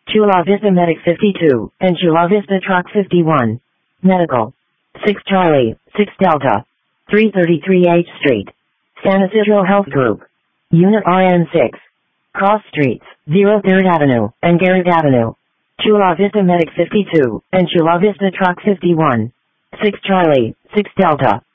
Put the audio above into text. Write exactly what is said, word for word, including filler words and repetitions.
Chula Vista Medic fifty-two, and Chula Vista Truck fifty-one. Medical. six Charlie, six Delta. three thirty-three H Street. San Isidro Health Group. Unit R N six. Cross Streets, zero third Avenue, and Garrett Avenue. Chula Vista Medic fifty-two, and Chula Vista Truck fifty-one. six Charlie, six Delta.